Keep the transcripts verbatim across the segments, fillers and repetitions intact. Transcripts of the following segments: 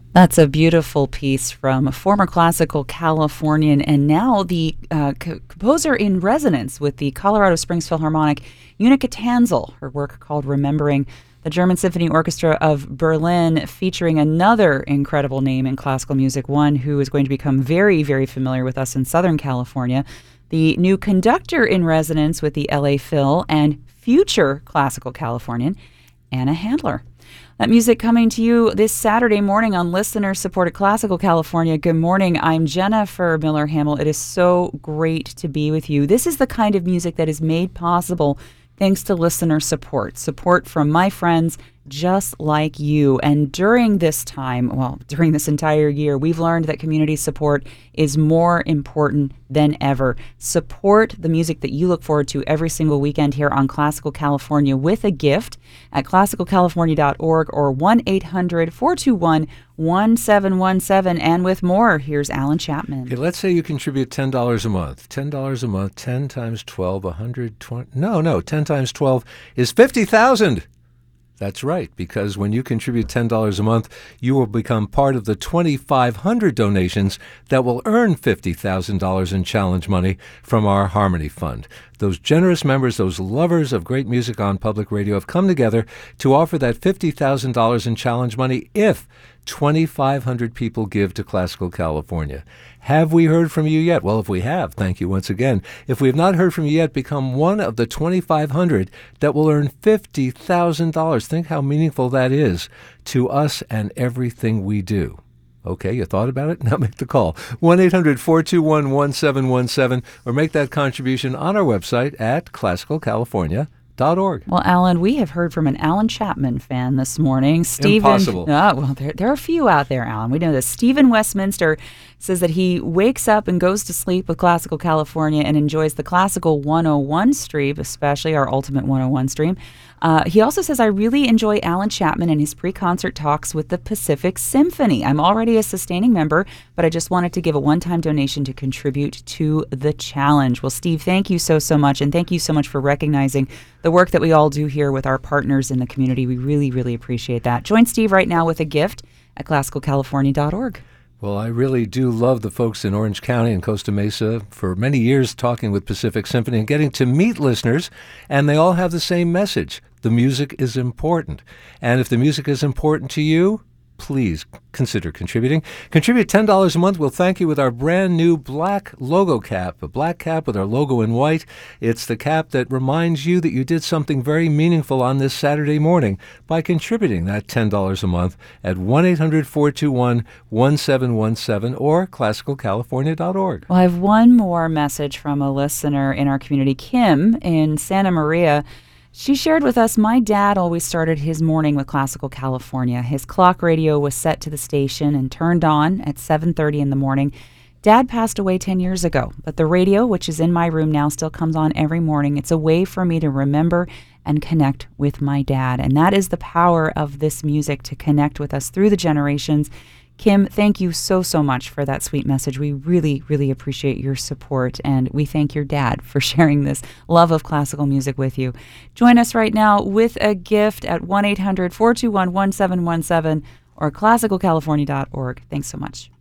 That's a beautiful piece from a former classical Californian and now the uh, co- composer in residence with the Colorado Springs Philharmonic, Unica Tanzel. Her work called Remembering. The German Symphony Orchestra of Berlin, featuring another incredible name in classical music, one who is going to become very, very familiar with us in Southern California, the new conductor in residence with the L A Phil and future classical Californian, Anna Handler. That music coming to you this Saturday morning on listener-supported Classical California. Good morning. I'm Jennifer Miller-Hamill. It is so great to be with you. This is the kind of music that is made possible thanks to listener support, support from my friends just like you. And during this time, well, during this entire year, we've learned that community support is more important than ever. Support the music that you look forward to every single weekend here on Classical California with a gift at classical california dot org or one eight hundred four two one one seven one seven. And with more, here's Alan Chapman. Okay, let's say you contribute ten dollars a month. ten dollars a month, ten times twelve, one hundred twenty. No, no, ten times twelve is fifty thousand. That's right, because when you contribute ten dollars a month, you will become part of the twenty-five hundred donations that will earn fifty thousand dollars in challenge money from our Harmony Fund. Those generous members, those lovers of great music on public radio, have come together to offer that fifty thousand dollars in challenge money if twenty-five hundred people give to Classical California. Have we heard from you yet? Well, if we have, thank you once again. If we have not heard from you yet, become one of the twenty-five hundred that will earn fifty thousand dollars. Think how meaningful that is to us and everything we do. Okay, you thought about it? Now make the call. one eight hundred four two one one seven one seven or make that contribution on our website at classical california dot org. Well, Alan, we have heard from an Alan Chapman fan this morning. Stephen, Impossible. Oh, well, there, there are a few out there, Alan. We know this. Stephen Westminster says that he wakes up and goes to sleep with Classical California and enjoys the Classical one oh one stream, especially our Ultimate one oh one stream. Uh, he also says, I really enjoy Alan Chapman and his pre-concert talks with the Pacific Symphony. I'm already a sustaining member, but I just wanted to give a one-time donation to contribute to the challenge. Well, Steve, thank you so, so much. And thank you so much for recognizing the work that we all do here with our partners in the community. We really, really appreciate that. Join Steve right now with a gift at classical california dot org. Well, I really do love the folks in Orange County and Costa Mesa for many years talking with Pacific Symphony and getting to meet listeners, and they all have the same message. The music is important. And if the music is important to you, please consider contributing. Contribute ten dollars a month. We'll thank you with our brand new black logo cap, a black cap with our logo in white. It's the cap that reminds you that you did something very meaningful on this Saturday morning by contributing that ten dollars a month at one eight hundred four two one one seven one seven or classical california dot org. Well, I have one more message from a listener in our community, Kim in Santa Maria. She shared with us, my dad always started his morning with Classical California. His clock radio was set to the station and turned on at seven thirty in the morning. Dad passed away ten years ago, but the radio, which is in my room now, still comes on every morning. It's a way for me to remember and connect with my dad. And that is the power of this music, to connect with us through the generations. Kim, thank you so, so much for that sweet message. We really, really appreciate your support, and we thank your dad for sharing this love of classical music with you. Join us right now with a gift at one eight hundred four two one one seven one seven or classical california dot org. Thanks so much.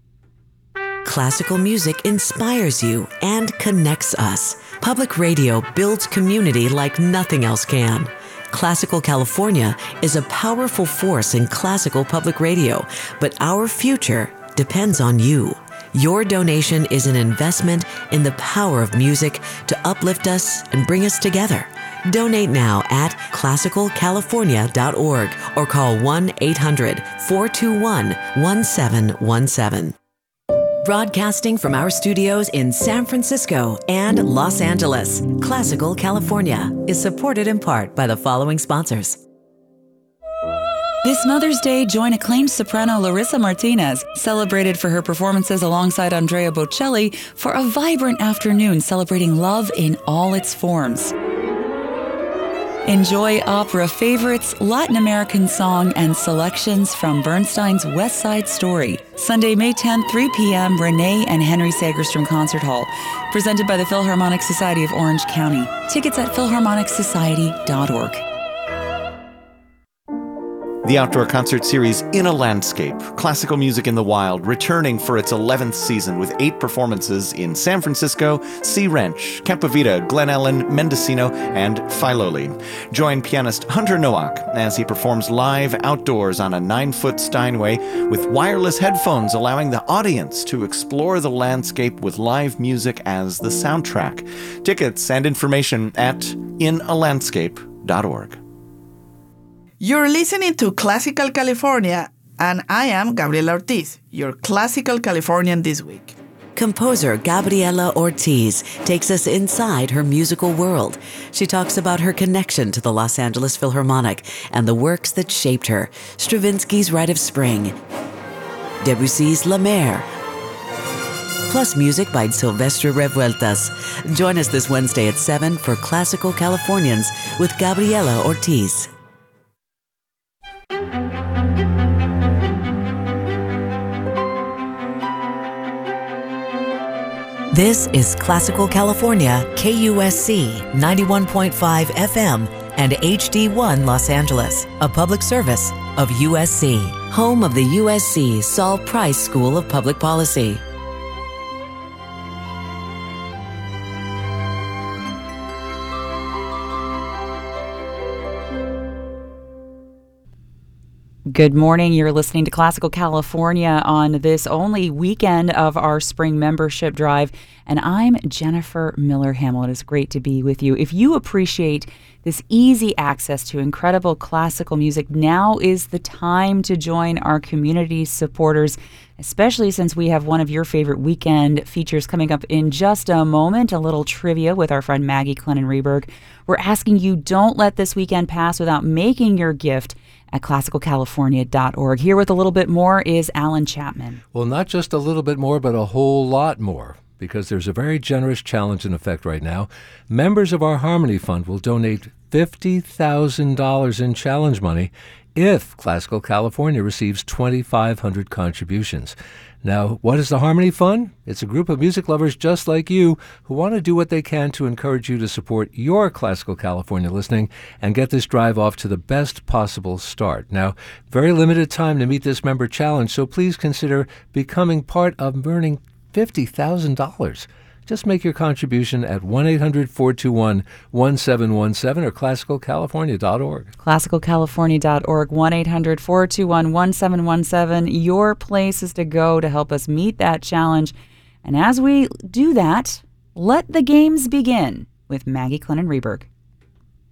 Classical music inspires you and connects us. Public radio builds community like nothing else can. Classical California is a powerful force in classical public radio, but our future depends on you. Your donation is an investment in the power of music to uplift us and bring us together. Donate now at classical california dot org or call one eight hundred four two one one seven one seven. Broadcasting from our studios in San Francisco and Los Angeles, Classical California is supported in part by the following sponsors. This Mother's Day, join acclaimed soprano Larissa Martinez, celebrated for her performances alongside Andrea Bocelli, for a vibrant afternoon celebrating love in all its forms. Enjoy opera favorites, Latin American song, and selections from Bernstein's West Side Story. Sunday, May tenth, three p.m., Renee and Henry Sagerstrom Concert Hall. Presented by the Philharmonic Society of Orange County. Tickets at philharmonic society dot org. The outdoor concert series In a Landscape, Classical Music in the Wild, returning for its eleventh season with eight performances in San Francisco, Sea Ranch, Campovita, Glen Ellen, Mendocino, and Filoli. Join pianist Hunter Nowak as he performs live outdoors on a nine-foot Steinway with wireless headphones, allowing the audience to explore the landscape with live music as the soundtrack. Tickets and information at in a landscape dot org. You're listening to Classical California, and I am Gabriela Ortiz, your Classical Californian this week. Composer Gabriela Ortiz takes us inside her musical world. She talks about her connection to the Los Angeles Philharmonic and the works that shaped her. Stravinsky's Rite of Spring, Debussy's La Mer, plus music by Silvestre Revueltas. Join us this Wednesday at seven for Classical Californians with Gabriela Ortiz. This is Classical California, K U S C ninety-one point five F M and H D one Los Angeles, a public service of U S C, home of the U S C Saul Price School of Public Policy. Good morning. You're listening to Classical California on this only weekend of our spring membership drive. And I'm Jennifer Miller Hamill. It is great to be with you. If you appreciate this easy access to incredible classical music, now is the time to join our community supporters, especially since we have one of your favorite weekend features coming up in just a moment, a little trivia with our friend Maggie Clennon Reberg. We're asking you, don't let this weekend pass without making your gift at classical california dot org. Here with a little bit more is Alan Chapman. Well, not just a little bit more, but a whole lot more, because there's a very generous challenge in effect right now. Members of our Harmony Fund will donate fifty thousand dollars in challenge money if Classical California receives twenty-five hundred contributions. Now, what is the Harmony Fund? It's a group of music lovers just like you who want to do what they can to encourage you to support your Classical California listening and get this drive off to the best possible start. Now, very limited time to meet this member challenge, so please consider becoming part of earning fifty thousand dollars. Just make your contribution at one eight hundred four two one one seven one seven or classical california dot org. classical california dot org, one eight hundred four two one one seven one seven. Your place is to go to help us meet that challenge. And as we do that, let the games begin with Maggie Clennon Reberg.